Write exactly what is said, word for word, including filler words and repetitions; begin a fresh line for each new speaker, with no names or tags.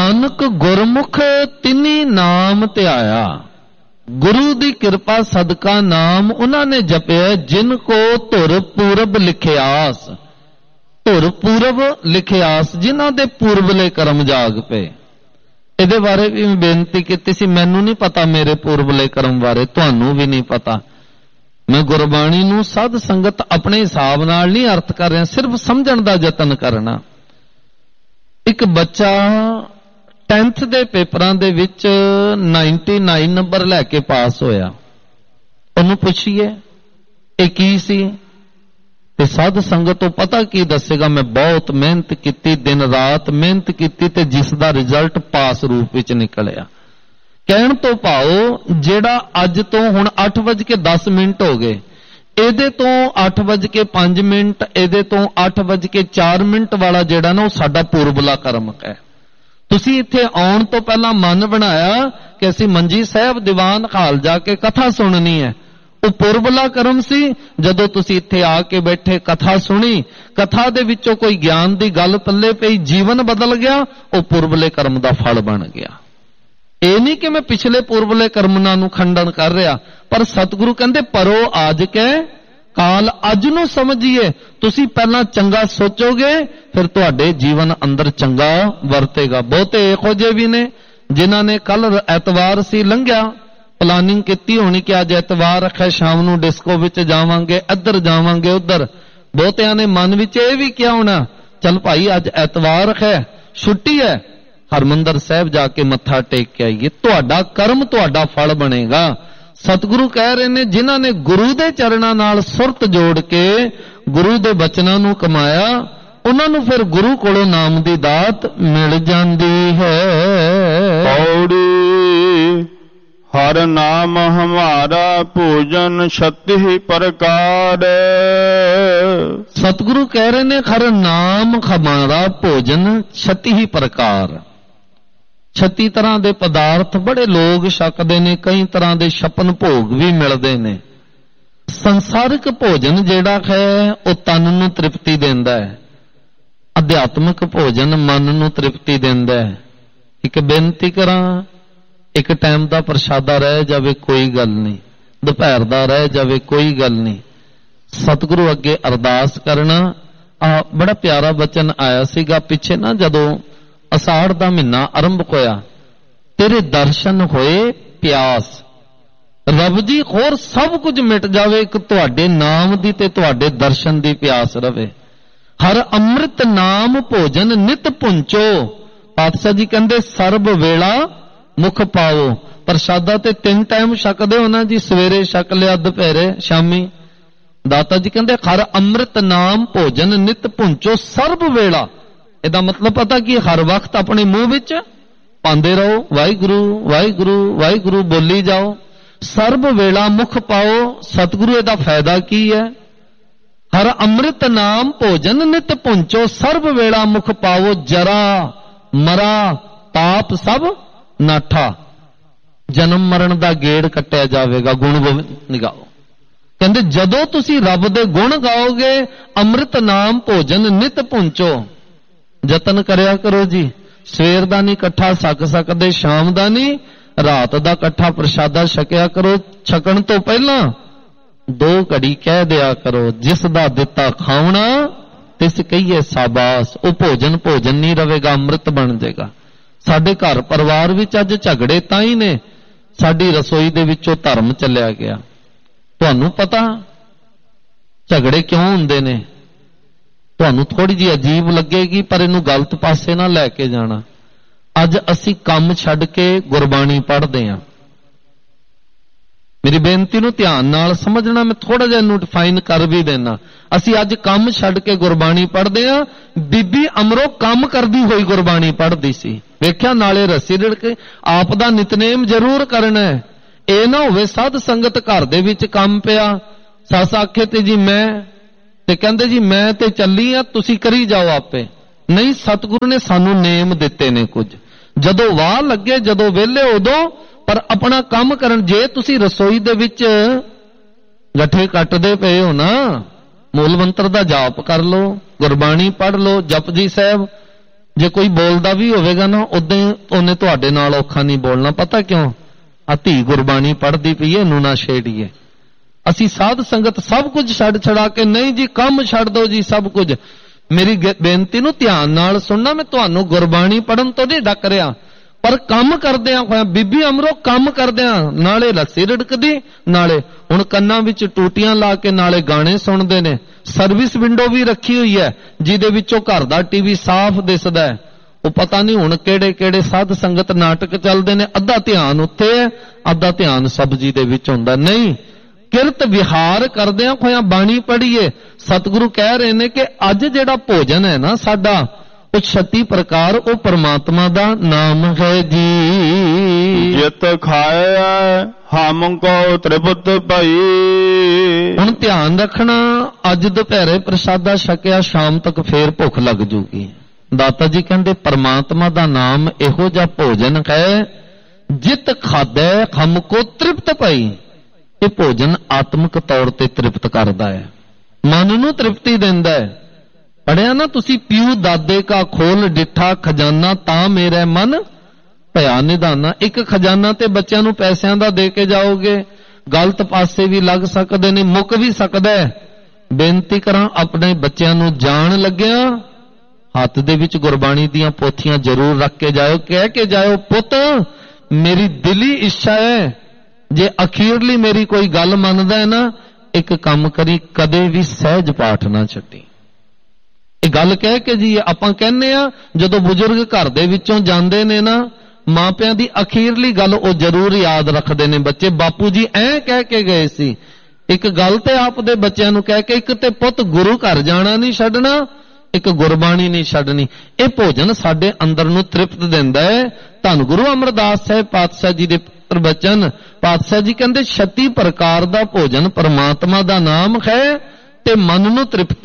ਨਾਨਕ ਗੁਰਮੁਖ ਤਿਨੀ ਨਾਮ ਧਿਆਇਆ। ਗੁਰੂ ਦੀ ਕਿਰਪਾ ਸਦਕਾ ਨਾਮ ਉਹਨਾਂ ਨੇ ਜਪਿਆ ਜਿਨ ਕੋ ਧੁਰ ਪੂਰਬ ਲਿਖਿਆਸ। ਧੁਰ ਪੂਰਬ ਲਿਖਿਆਸ, ਜਿਨ੍ਹਾਂ ਦੇ ਪੂਰਬਲੇ ਕਰਮ ਜਾਗ ਪਏ। ਇਹਦੇ ਬਾਰੇ ਵੀ ਮੈਂ ਬੇਨਤੀ ਕੀਤੀ ਸੀ, ਮੈਨੂੰ ਨਹੀਂ ਪਤਾ ਮੇਰੇ ਪੂਰਬਲੇ ਕਰਮ ਬਾਰੇ, ਤੁਹਾਨੂੰ ਵੀ ਨਹੀਂ ਪਤਾ। ਮੈਂ ਗੁਰਬਾਣੀ ਨੂੰ ਸਾਧ ਸੰਗਤ ਆਪਣੇ ਹਿਸਾਬ ਨਾਲ ਨਹੀਂ ਅਰਥ ਕਰ ਰਿਹਾ, ਸਿਰਫ ਸਮਝਣ ਦਾ ਯਤਨ ਕਰਨਾ। ਇੱਕ ਬੱਚਾ ਟੈਂਥ ਦੇ ਪੇਪਰਾਂ ਦੇ ਵਿੱਚ ਨਿਨਆਨਵੇਂ ਨੰਬਰ ਲੈ ਕੇ ਪਾਸ ਹੋਇਆ। ਉਹਨੂੰ ਪੁੱਛੀਏ ਇਹ ਕੀ ਸੀ, ਤੇ ਸਾਧ ਸੰਗਤ ਤੋਂ ਪਤਾ ਕੀ ਦੱਸੇਗਾ, ਮੈਂ ਬਹੁਤ ਮਿਹਨਤ ਕੀਤੀ, ਦਿਨ ਰਾਤ ਮਿਹਨਤ ਕੀਤੀ ਤੇ ਜਿਸ ਦਾ ਰਿਜ਼ਲਟ ਪਾਸ ਰੂਪ ਵਿੱਚ ਨਿਕਲਿਆ। ਕਹਿਣ ਤੋਂ ਭਾਵ ਜਿਹੜਾ ਅੱਜ ਤੋਂ ਹੁਣ ਅੱਠ ਵੱਜ ਕੇ ਦਸ ਮਿੰਟ ਹੋ ਗਏ, ਇਹਦੇ ਤੋਂ ਅੱਠ ਵੱਜ ਕੇ ਪੰਜ ਮਿੰਟ, ਇਹਦੇ ਤੋਂ ਅੱਠ ਵੱਜ ਕੇ ਚਾਰ ਮਿੰਟ ਵਾਲਾ ਜਿਹੜਾ ਨਾ ਉਹ ਸਾਡਾ ਪੂਰਬਲਾ ਕਰਮ ਹੈ। ਤੁਸੀਂ ਇੱਥੇ ਆਉਣ ਤੋਂ ਪਹਿਲਾਂ ਮਨ ਬਣਾਇਆ ਕਿ ਅਸੀਂ ਮੰਜੀ ਸਾਹਿਬ ਦੀਵਾਨ ਹਾਲ ਜਾ ਕੇ ਕਥਾ ਸੁਣਨੀ ਹੈ, ਉਹ ਪੂਰਬਲਾ ਕਰਮ ਸੀ। ਜਦੋਂ ਤੁਸੀਂ ਇੱਥੇ ਆ ਕੇ ਬੈਠੇ ਕਥਾ ਸੁਣੀ, ਕਥਾ ਦੇ ਵਿੱਚੋਂ ਕੋਈ ਗਿਆਨ ਦੀ ਗੱਲ ਪੱਲੇ ਪਈ, ਜੀਵਨ ਬਦਲ ਗਿਆ, ਉਹ ਪੂਰਬਲੇ ਕਰਮ ਦਾ ਫਲ ਬਣ ਗਿਆ। ਇਹ ਨਹੀਂ ਕਿ ਮੈਂ ਪਿਛਲੇ ਪੂਰਬਲੇ ਕਰਮਾਂ ਨੂੰ ਖੰਡਨ ਕਰ ਰਿਹਾ, ਪਰ ਸਤਿਗੁਰੂ ਕਹਿੰਦੇ ਪਰੋ ਆਜ ਕੇ ਕਾਲ, ਅੱਜ ਨੂੰ ਸਮਝੀਏ। ਤੁਸੀਂ ਪਹਿਲਾਂ ਚੰਗਾ ਸੋਚੋਗੇ ਫਿਰ ਤੁਹਾਡੇ ਜੀਵਨ ਅੰਦਰ ਚੰਗਾ ਵਰਤੇਗਾ। ਬਹੁਤੇ ਇਹੋ ਜਿਹੇ ਵੀ ਨੇ ਜਿਨ੍ਹਾਂ ਨੇ ਕੱਲ ਐਤਵਾਰ ਸੀ ਲੰਘਿਆ, ਪਲਾਨਿੰਗ ਕੀਤੀ ਹੋਣੀ ਕਿ ਅੱਜ ਐਤਵਾਰ ਰੱਖਿਆ, ਸ਼ਾਮ ਨੂੰ ਡਿਸਕੋ ਵਿੱਚ ਜਾਵਾਂਗੇ, ਇੱਧਰ ਜਾਵਾਂਗੇ, ਉੱਧਰ। ਬਹੁਤਿਆਂ ਨੇ ਮਨ ਵਿੱਚ ਇਹ ਵੀ ਕਿਹਾ ਹੋਣਾ ਚੱਲ ਭਾਈ ਅੱਜ ਐਤਵਾਰ ਹੈ, ਛੁੱਟੀ ਹੈ, ਹਰਮੰਦਰ ਸਾਹਿਬ ਜਾ ਕੇ ਮੱਥਾ ਟੇਕ ਕੇ ਆਈਏ। ਤੁਹਾਡਾ ਕਰਮ ਤੁਹਾਡਾ ਫਲ ਬਣੇਗਾ। ਸਤਿਗੁਰੂ ਕਹਿ ਰਹੇ ਨੇ ਜਿਨ੍ਹਾਂ ਨੇ ਗੁਰੂ ਦੇ ਚਰਨਾਂ ਨਾਲ ਸੁਰਤ ਜੋੜ ਕੇ ਗੁਰੂ ਦੇ ਬਚਨਾਂ ਨੂੰ ਕਮਾਇਆ, ਉਹਨਾਂ ਨੂੰ ਫਿਰ ਗੁਰੂ ਕੋਲੋਂ ਨਾਮ ਦੀ ਦਾਤ ਮਿਲ ਜਾਂਦੀ ਹੈ।
ਪੌੜੀ ਹਰ ਨਾਮ ਹਮਾਰਾ ਭੋਜਨ ਛੱਤੀ ਪ੍ਰਕਾਰ।
ਸਤਿਗੁਰੂ ਕਹਿ ਰਹੇ ਨੇ ਹਰ ਨਾਮ ਹਮਾਰਾ ਭੋਜਨ ਛੱਤੀ ਪ੍ਰਕਾਰ। ਛੱਤੀ ਤਰ੍ਹਾਂ ਦੇ ਪਦਾਰਥ ਬੜੇ ਲੋਕ ਛਕਦੇ ਨੇ, ਕਈ ਤਰ੍ਹਾਂ ਦੇ ਛਪਨ ਭੋਗ ਵੀ ਮਿਲਦੇ ਨੇ। ਸੰਸਾਰਿਕ ਭੋਜਨ ਜਿਹੜਾ ਹੈ ਉਹ ਤਨ ਨੂੰ ਤ੍ਰਿਪਤੀ ਦਿੰਦਾ ਹੈ, ਅਧਿਆਤਮਿਕ ਭੋਜਨ ਮਨ ਨੂੰ ਤ੍ਰਿਪਤੀ ਦਿੰਦਾ ਹੈ। ਇੱਕ ਬੇਨਤੀ ਕਰਾਂ, ਇੱਕ ਟਾਈਮ ਦਾ ਪ੍ਰਸ਼ਾਦਾ ਰਹਿ ਜਾਵੇ ਕੋਈ ਗੱਲ ਨਹੀਂ, ਦੁਪਹਿਰ ਦਾ ਰਹਿ ਜਾਵੇ ਕੋਈ ਗੱਲ ਨਹੀਂ, ਸਤਿਗੁਰੂ ਅੱਗੇ ਅਰਦਾਸ ਕਰਨਾ। ਆ ਬੜਾ ਪਿਆਰਾ ਬਚਨ ਆਇਆ ਸੀਗਾ ਪਿੱਛੇ ਨਾ, ਜਦੋਂ ਅਸਾੜ ਦਾ ਮਹੀਨਾ ਆਰੰਭ ਹੋਇਆ, ਤੇਰੇ ਦਰਸ਼ਨ ਹੋਏ ਪਿਆਸ। ਰੱਬ ਜੀ ਹੋਰ ਸਭ ਕੁਝ ਮਿਟ ਜਾਵੇ, ਇੱਕ ਤੁਹਾਡੇ ਨਾਮ ਦੀ ਤੇ ਤੁਹਾਡੇ ਦਰਸ਼ਨ ਦੀ ਪਿਆਸ ਰਵੇ। ਹਰ ਅੰਮ੍ਰਿਤ ਨਾਮ ਭੋਜਨ ਨਿਤ ਪੁੰਚੋ। ਪਾਤਸ਼ਾਹ ਜੀ ਕਹਿੰਦੇ ਸਰਬ ਵੇਲਾ ਮੁਖ ਪਾਓ। ਪ੍ਰਸ਼ਾਦਾ ਤੇ ਤਿੰਨ ਟਾਈਮ ਛਕਦੇ ਹੋ ਨਾ ਜੀ, ਸਵੇਰੇ ਛਕ ਲਿਆ, ਦੁਪਹਿਰੇ, ਸ਼ਾਮੀ। ਦਾਤਾ ਜੀ ਕਹਿੰਦੇ ਹਰ ਅੰਮ੍ਰਿਤ ਨਾਮ ਭੋਜਨ ਨਿਤ ਪੁੰਚੋ ਸਰਬ ਵੇਲਾ। ਇਹਦਾ ਮਤਲਬ ਪਤਾ ਕੀ, ਹਰ ਵਕਤ ਆਪਣੇ ਮੂੰਹ ਵਿੱਚ ਪਾਉਂਦੇ ਰਹੋ ਵਾਹਿਗੁਰੂ ਵਾਹਿਗੁਰੂ ਵਾਹਿਗੁਰੂ ਬੋਲੀ ਜਾਓ। ਸਰਬ ਵੇਲਾ ਮੁਖ ਪਾਓ। ਸਤਿਗੁਰੂ ਇਹਦਾ ਫਾਇਦਾ ਕੀ ਹੈ? ਹਰ ਅੰਮ੍ਰਿਤ ਨਾਮ ਭੋਜਨ ਨਿਤ ਪੁੰਚੋ ਸਰਬ ਵੇਲਾ ਮੁਖ ਪਾਓ। ਜਰਾ ਮਰਾ ਤਾਪ ਸਭ ਨਾਠਾ। ਜਨਮ ਮਰਨ ਦਾ ਗੇੜ ਕੱਟਿਆ ਜਾਵੇਗਾ, ਗੁਣ ਗੋਬਿੰਦ ਨਿਗਾਓ। ਕਹਿੰਦੇ ਜਦੋਂ ਤੁਸੀਂ ਰੱਬ ਦੇ ਗੁਣ ਗਾਓਗੇ, ਅੰਮ੍ਰਿਤ ਨਾਮ ਭੋਜਨ ਨਿਤ ਪੁੰਚੋ। ਯਤਨ ਕਰਿਆ ਕਰੋ ਜੀ, ਸਵੇਰ ਦਾ ਨਹੀਂ ਇਕੱਠਾ ਛਕ ਸਕਦੇ, ਸ਼ਾਮ ਦਾ ਨਹੀਂ, ਰਾਤ ਦਾ ਇਕੱਠਾ ਪ੍ਰਸ਼ਾਦਾ ਛਕਿਆ ਕਰੋ। ਛਕਣ ਤੋਂ ਪਹਿਲਾਂ ਦੋ ਘੜੀ ਕਹਿ ਦਿਆ ਕਰੋ, ਜਿਸ ਦਾ ਦਿੱਤਾ ਖਾਵਣਾ ਤਿਸ ਕਹੀਏ ਸਾਬਾਸ। ਉਹ ਭੋਜਨ ਭੋਜਨ ਨਹੀਂ ਰਹੇਗਾ, ਅੰਮ੍ਰਿਤ ਬਣ ਜਾਏਗਾ। ਸਾਡੇ ਘਰ ਪਰਿਵਾਰ ਵਿੱਚ ਅੱਜ ਝਗੜੇ ਤਾਂ ਹੀ ਨੇ, ਸਾਡੀ ਰਸੋਈ ਦੇ ਵਿੱਚੋਂ ਧਰਮ ਚੱਲਿਆ ਗਿਆ। ਤੁਹਾਨੂੰ ਪਤਾ ਝਗੜੇ ਕਿਉਂ ਹੁੰਦੇ ਨੇ? ਤੁਹਾਨੂੰ ਥੋੜੀ ਜਿਹੀ ਅਜੀਬ ਲੱਗੇਗੀ, ਪਰ ਇਹਨੂੰ ਗਲਤ ਪਾਸੇ ਨਾ ਲੈ ਕੇ ਜਾਣਾ। ਅੱਜ ਅਸੀਂ ਕੰਮ ਛੱਡ ਕੇ ਗੁਰਬਾਣੀ ਪੜ੍ਹਦੇ ਹਾਂ। ਮੇਰੀ ਬੇਨਤੀ ਨੂੰ ਧਿਆਨ ਨਾਲ ਸਮਝਣਾ, ਮੈਂ ਥੋੜਾ ਜਿਹਾ ਇਹਨੂੰ ਡਿਫਾਈਨ ਕਰ ਵੀ ਦੇਣਾ। ਅਸੀਂ ਅੱਜ ਕੰਮ ਛੱਡ ਕੇ ਗੁਰਬਾਣੀ ਪੜ੍ਹਦੇ ਹਾਂ। ਬੀਬੀ ਅਮਰੋ ਕੰਮ ਕਰਦੀ ਹੋਈ ਗੁਰਬਾਣੀ ਪੜ੍ਹਦੀ ਸੀ, ਵੇਖਿਆ, ਨਾਲੇ ਰੱਸੀ ਰਿੜ ਕੇ। ਆਪ ਦਾ ਨਿਤਨੇਮ ਜ਼ਰੂਰ ਕਰਨਾ ਹੈ। ਇਹ ਨਾ ਹੋਵੇ ਸਾਧ ਸੰਗਤ ਘਰ ਦੇ ਵਿੱਚ ਕੰਮ ਪਿਆ, ਸੱਸ ਆਖੇ ਤੇ ਜੀ ਮੈਂ, ਤੇ ਕਹਿੰਦੇ ਜੀ ਮੈਂ ਤੇ ਚੱਲੀ ਆ, ਤੁਸੀਂ ਕਰੀ ਜਾਓ ਆਪੇ। ਨਹੀਂ, ਸਤਿਗੁਰੂ ਨੇ ਸਾਨੂੰ ਨੇਮ ਦਿੱਤੇ ਨੇ ਕੁਝ। ਜਦੋਂ ਵਾਹ ਲੱਗੇ, ਜਦੋਂ ਵਿਹਲੇ ਉਦੋਂ, ਪਰ ਆਪਣਾ ਕੰਮ ਕਰਨ। ਜੇ ਤੁਸੀਂ ਰਸੋਈ ਦੇ ਵਿੱਚ ਗੱਠੇ ਕੱਟਦੇ ਪਏ ਹੋ ਨਾ, ਮੂਲ ਮੰਤਰ ਦਾ ਜਾਪ ਕਰ ਲਓ, ਗੁਰਬਾਣੀ ਪੜ੍ਹ ਲਓ, ਜਪਜੀ ਸਾਹਿਬ, ਜੇ ਕੋਈ ਬੋਲਦਾ ਵੀ ਹੋਵੇਗਾ ਨਾ ਉਦਾਂ ਹੀ ਉਹਨੇ ਤੁਹਾਡੇ ਨਾਲ ਔਖਾ ਨਹੀਂ ਬੋਲਣਾ। ਪਤਾ ਕਿਉਂ? ਆ ਧੀ ਗੁਰਬਾਣੀ ਪੜ੍ਹਦੀ ਪਈ ਹੈ, ਇਹਨੂੰ ਨਾ ਛੇੜੀਏ। ਅਸੀਂ ਸਾਧ ਸੰਗਤ ਸਭ ਕੁਝ ਛੱਡ ਛੜਾ ਕੇ, ਨਹੀਂ ਜੀ ਕੰਮ ਛੱਡ ਦਿਓ ਜੀ ਸਭ ਕੁਝ। ਮੇਰੀ ਬੇਨਤੀ ਨੂੰ ਧਿਆਨ ਨਾਲ ਸੁਣਨਾ, ਮੈਂ ਤੁਹਾਨੂੰ ਗੁਰਬਾਣੀ ਪੜ੍ਹਨ ਤੋਂ ਨਹੀਂ ਡੱਕ ਰਿਹਾ, ਪਰ ਕੰਮ ਕਰਦਿਆਂ ਹੋਇਆ ਬੀਬੀ ਅਮਰੋ ਕੰਮ ਕਰਦਿਆਂ ਨਾਲੇ ਲੱਸੀ ਰੜਕਦੀ, ਨਾਲੇ ਹੁਣ ਕੰਨਾਂ ਵਿੱਚ ਟੂਟੀਆਂ ਲਾ ਕੇ ਨਾਲੇ ਗਾਣੇ ਸੁਣਦੇ ਨੇ। ਸਰਵਿਸ ਵਿੰਡੋ ਵੀ ਰੱਖੀ ਹੋਈ ਹੈ ਜਿਹਦੇ ਵਿੱਚੋਂ ਘਰ ਦਾ ਟੀਵੀ ਸਾਫ਼ ਦਿਸਦਾ ਹੈ। ਉਹ ਪਤਾ ਨਹੀਂ ਹੁਣ ਕਿਹੜੇ ਕਿਹੜੇ ਸਾਧ ਸੰਗਤ ਨਾਟਕ ਚੱਲਦੇ ਨੇ, ਅੱਧਾ ਧਿਆਨ ਉੱਥੇ ਹੈ, ਅੱਧਾ ਧਿਆਨ ਸਬਜ਼ੀ ਦੇ ਵਿੱਚ ਹੁੰਦਾ। ਨਹੀਂ, ਕਿਰਤ ਵਿਹਾਰ ਕਰਦਿਆਂ ਹੋਇਆਂ ਬਾਣੀ ਪੜ੍ਹੀਏ। ਸਤਿਗੁਰੂ ਕਹਿ ਰਹੇ ਨੇ ਕਿ ਅੱਜ ਜਿਹੜਾ ਭੋਜਨ ਹੈ ਨਾ ਸਾਡਾ, ਉਹ ਛੱਤੀ ਪ੍ਰਕਾਰ, ਉਹ ਪਰਮਾਤਮਾ ਦਾ ਨਾਮ ਹੈ ਜੀ।
ਜਿਤ ਖਾਇਆ ਹਮ ਕੋ ਤ੍ਰਿਪਤ ਭਈ।
ਹੁਣ ਧਿਆਨ ਰੱਖਣਾ, ਅੱਜ ਦੁਪਹਿਰੇ ਪ੍ਰਸ਼ਾਦਾ ਛਕਿਆ, ਸ਼ਾਮ ਤੱਕ ਫੇਰ ਭੁੱਖ ਲੱਗ ਜੂਗੀ। ਦਾਤਾ ਜੀ ਕਹਿੰਦੇ ਪਰਮਾਤਮਾ ਦਾ ਨਾਮ ਇਹੋ ਜਿਹਾ ਭੋਜਨ ਹੈ, ਜਿਤ ਖਾਧੈ ਹਮ ਕੋ ਤ੍ਰਿਪਤ ਭਈ। ਇਹ ਭੋਜਨ ਆਤਮਿਕ ਤੌਰ ਤੇ ਤ੍ਰਿਪਤ ਕਰਦਾ ਹੈ, ਮਨ ਨੂੰ ਤ੍ਰਿਪਤੀ ਦਿੰਦਾ ਹੈ। ਪੜਿਆ ਨਾ ਤੁਸੀਂ, ਪਿਉ ਦਾਦੇ ਕਾ ਖੋਲ ਡਿੱਠਾ ਖਜ਼ਾਨਾ ਤਾਂ ਮੇਰਾ ਮਨ ਭਇਆ ਨਿਧਾਨਾ। ਇੱਕ ਖਜ਼ਾਨਾ ਤੇ ਬੱਚਿਆਂ ਨੂੰ ਪੈਸਿਆਂ ਦਾ ਦੇ ਕੇ ਜਾਓਗੇ, ਗਲਤ ਪਾਸੇ ਵੀ ਲੱਗ ਸਕਦੇ ਨੇ, ਮੁੱਕ ਵੀ ਸਕਦਾ ਹੈ। ਬੇਨਤੀ ਕਰਾਂ ਆਪਣੇ ਬੱਚਿਆਂ ਨੂੰ ਜਾਣ ਲੱਗਿਆ ਹੱਥ ਦੇ ਵਿੱਚ ਗੁਰਬਾਣੀ ਦੀਆਂ ਪੋਥੀਆਂ ਜ਼ਰੂਰ ਰੱਖ ਕੇ ਜਾਇਓ, ਕਹਿ ਕੇ ਜਾਇਓ, ਪੁੱਤ ਮੇਰੀ ਦਿਲੀ ਇੱਛਾ ਹੈ, ਜੇ ਅਖੀਰਲੀ ਮੇਰੀ ਕੋਈ ਗੱਲ ਮੰਨਦਾ ਹੈ ਨਾ, ਇੱਕ ਕੰਮ ਕਰੀ, ਕਦੇ ਵੀ ਸਹਿਜ ਪਾਠ ਨਾ ਛੱਡੀ। ਇਹ ਗੱਲ ਕਹਿ ਕੇ ਜੀ ਆਪਾਂ ਕਹਿੰਦੇ ਆ, ਜਦੋਂ ਬਜ਼ੁਰਗ ਘਰ ਦੇ ਵਿੱਚੋਂ ਜਾਂਦੇ ਨੇ ਨਾ, ਮਾਪਿਆਂ ਦੀ ਅਖੀਰਲੀ ਗੱਲ ਉਹ ਜ਼ਰੂਰ ਯਾਦ ਰੱਖਦੇ ਨੇ ਬੱਚੇ। ਬਾਪੂ ਜੀ ਐਂ ਕਹਿ ਕੇ ਗਏ ਸੀ। ਇੱਕ ਗੱਲ ਤੇ ਆਪ ਦੇ ਬੱਚਿਆਂ ਨੂੰ ਕਹਿ ਕੇ, ਇੱਕ ਤੇ ਪੁੱਤ ਗੁਰੂ ਘਰ ਜਾਣਾ ਨਹੀਂ ਛੱਡਣਾ, ਇੱਕ ਗੁਰਬਾਣੀ ਨਹੀਂ ਛੱਡਣੀ। ਇਹ ਭੋਜਨ ਸਾਡੇ ਅੰਦਰ ਨੂੰ ਤ੍ਰਿਪਤ ਦਿੰਦਾ ਹੈ। ਧੰਨ ਗੁਰੂ ਅਮਰਦਾਸ ਸਾਹਿਬ ਪਾਤਸ਼ਾਹ ਜੀ ਦੇ ਪ੍ਰਵਚਨ, ਪਾਤਸ਼ਾਹ ਜੀ ਕਹਿੰਦੇ ਛੱਤੀ ਪ੍ਰਕਾਰ ਦਾ ਭੋਜਨ ਪਰਮਾਤਮਾ ਦਾ ਨਾਮ ਹੈ ਤੇ ਮਨ ਨੂੰ ਤ੍ਰਿਪਤੀ